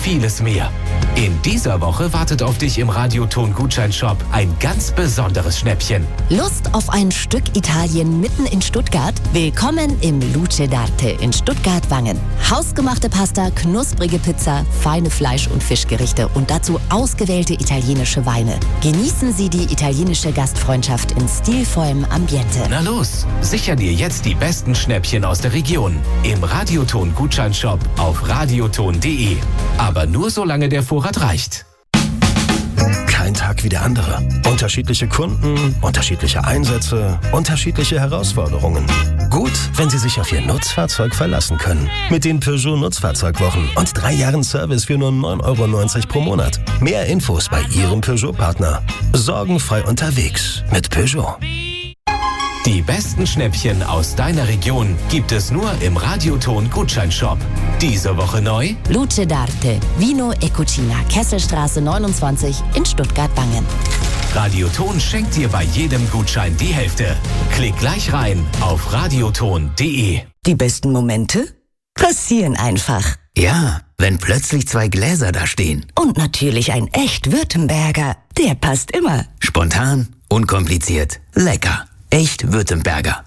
vieles mehr. In dieser Woche wartet auf dich im Radioton-Gutscheinshop ein ganz besonderes Schnäppchen. Lust auf ein Stück Italien mitten in Stuttgart? Willkommen im Luce d'Arte in Stuttgart-Wangen. Hausgemachte Pasta, knusprige Pizza, feine Fleisch- und Fischgerichte und dazu ausgewählte italienische Weine. Genießen Sie die italienische Gastfreundschaft in stilvollem Ambiente. Na los, sicher dir jetzt die besten Schnäppchen aus der Region im Radioton-Gutscheinshop auf radioton.de. Aber nur solange der Vorrat reicht. Kein Tag wie der andere. Unterschiedliche Kunden, unterschiedliche Einsätze, unterschiedliche Herausforderungen. Gut, wenn Sie sich auf Ihr Nutzfahrzeug verlassen können. Mit den Peugeot Nutzfahrzeugwochen und 3 Jahren Service für nur 9,90 € pro Monat. Mehr Infos bei Ihrem Peugeot-Partner. Sorgenfrei unterwegs mit Peugeot. Die besten Schnäppchen aus deiner Region gibt es nur im Radioton-Gutscheinshop. Diese Woche neu: Luce d'Arte, Vino e Cucina, Kesselstraße 29 in Stuttgart-Wangen. Radioton schenkt dir bei jedem Gutschein die Hälfte. Klick gleich rein auf radioton.de. Die besten Momente passieren einfach. Ja, wenn plötzlich 2 Gläser da stehen. Und natürlich ein echt Württemberger. Der passt immer. Spontan, unkompliziert, lecker. Echt Württemberger.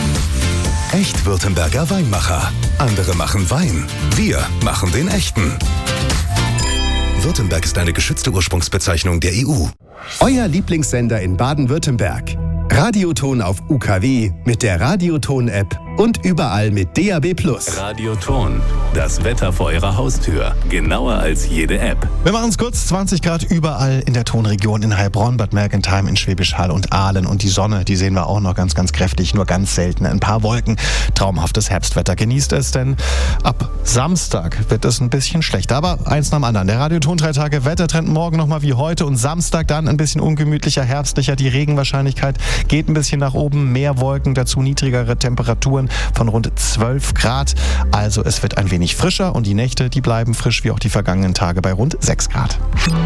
Echt Württemberger Weinmacher. Andere machen Wein. Wir machen den echten. Württemberg ist eine geschützte Ursprungsbezeichnung der EU. Euer Lieblingssender in Baden-Württemberg. Radioton auf UKW mit der Radioton-App und überall mit DAB+. Radioton, das Wetter vor Ihrer Haustür. Genauer als jede App. Wir machen es kurz, 20 Grad überall in der Tonregion, in Heilbronn, Bad Mergentheim, in Schwäbisch Hall und Aalen. Und die Sonne, die sehen wir auch noch ganz, ganz kräftig, nur ganz selten. Ein paar Wolken, traumhaftes Herbstwetter. Genießt es, denn ab Samstag wird es ein bisschen schlechter. Aber eins nach dem anderen. Der Radioton 3 Tage Wettertrend morgen nochmal wie heute und Samstag dann ein bisschen ungemütlicher, herbstlicher. Die Regenwahrscheinlichkeit geht ein bisschen nach oben, mehr Wolken, dazu niedrigere Temperaturen von rund 12 Grad. Also es wird ein wenig frischer und die Nächte, die bleiben frisch wie auch die vergangenen Tage bei rund 6 Grad.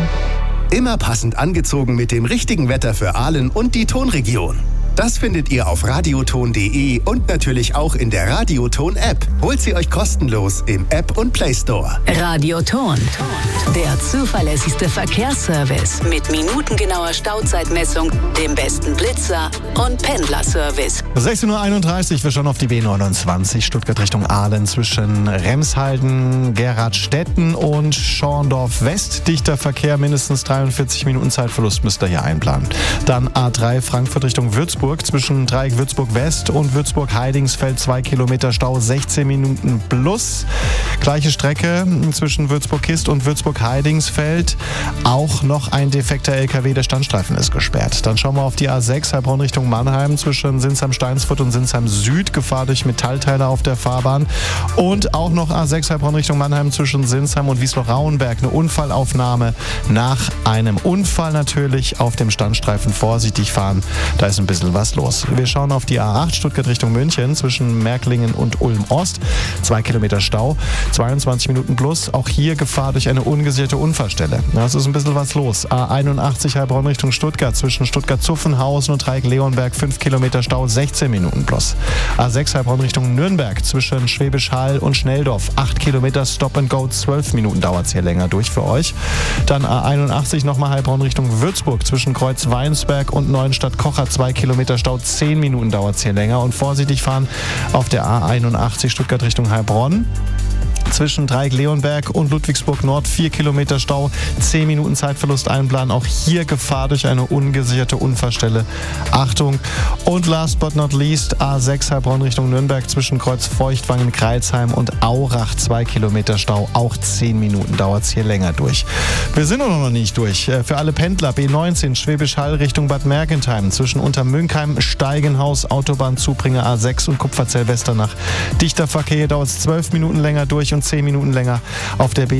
Immer passend angezogen mit dem richtigen Wetter für Aalen und die Tonregion. Das findet ihr auf radioton.de und natürlich auch in der Radioton-App. Holt sie euch kostenlos im App und Play Store. Radioton, der zuverlässigste Verkehrsservice mit minutengenauer Stauzeitmessung, dem besten Blitzer und Pendlerservice. 16:31 Uhr, wir schauen auf die B29 Stuttgart Richtung Aalen zwischen Remshalden, Gerradstetten und Schorndorf West. Dichter Verkehr, mindestens 43 Minuten Zeitverlust müsst ihr hier einplanen. Dann A3 Frankfurt Richtung Würzburg zwischen Dreieck Würzburg West und Würzburg Heidingsfeld 2 Kilometer Stau, 16 Minuten plus. Gleiche Strecke zwischen Würzburg Kist und Würzburg Heidingsfeld. Auch noch ein defekter LKW, der Standstreifen ist gesperrt. Dann schauen wir auf die A6 Heilbronn Richtung Mannheim zwischen Sinsheim-Steinsfurt und Sinsheim Süd. Gefahr durch Metallteile auf der Fahrbahn. Und auch noch A6 Heilbronn Richtung Mannheim zwischen Sinsheim und Wiesloch-Rauenberg. Eine Unfallaufnahme nach einem Unfall natürlich auf dem Standstreifen. Vorsichtig fahren, da ist ein bisschen was los. Wir schauen auf die A8 Stuttgart Richtung München zwischen Märklingen und Ulm-Ost. 2 Kilometer Stau, 22 Minuten plus. Auch hier Gefahr durch eine ungesicherte Unfallstelle. Das ist ein bisschen was los. A81 Heilbronn Richtung Stuttgart zwischen Stuttgart-Zuffenhausen und Dreieck-Leonberg 5 Kilometer Stau, 16 Minuten plus. A6 Heilbronn Richtung Nürnberg zwischen Schwäbisch Hall und Schnelldorf 8 Kilometer Stop and Go, 12 Minuten dauert es hier länger durch für euch. Dann A81 nochmal Heilbronn Richtung Würzburg zwischen Kreuz-Weinsberg und Neuenstadt-Kocher 2 Kilometer Stau, 10 Minuten dauert es hier länger. Und vorsichtig fahren auf der A81 Stuttgart Richtung Heilbronn. Zwischen Dreieck-Leonberg und Ludwigsburg Nord 4 Kilometer Stau, 10 Minuten Zeitverlust einplanen. Auch hier Gefahr durch eine ungesicherte Unfallstelle. Achtung! Und last but not least A6 Heilbronn Richtung Nürnberg zwischen Kreuz-Feuchtwangen, Kreilsheim und Aurach 2 Kilometer Stau. Auch 10 Minuten dauert es hier länger durch. Wir sind noch nicht durch. Für alle Pendler B19 Schwäbisch Hall Richtung Bad Mergentheim zwischen Untermünkheim, Steigenhaus, Autobahnzubringer A6 und Kupferzell-Westernach. Dichter Verkehr dauert es 12 Minuten länger durch und 10 Minuten länger auf der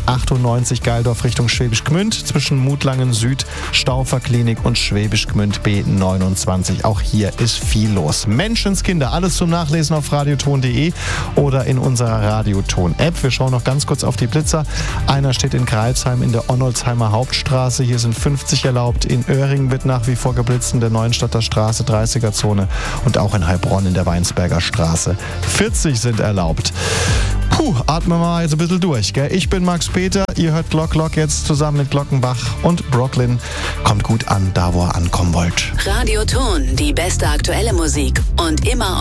B298 Geildorf Richtung Schwäbisch Gmünd zwischen Mutlangen Süd, Stauferklinik und Schwäbisch Gmünd B29. Auch hier ist viel los. Menschenskinder, alles zum Nachlesen auf radioton.de oder in unserer Radioton-App. Wir schauen noch ganz kurz auf die Blitzer. Einer steht in Kreilsheim in der Onnolsheimer Hauptstraße. Hier sind 50 erlaubt. In Oehringen wird nach wie vor geblitzt in der Neuenstadter Straße, 30er-Zone und auch in Heilbronn in der Weinsberger Straße. 40 sind erlaubt. Atmen wir mal jetzt ein bisschen durch, gell? Ich bin Max Peter, ihr hört Glock jetzt zusammen mit Glockenbach und Brooklyn. Kommt gut an, da wo ihr ankommen wollt. Radioton, die beste aktuelle Musik und immer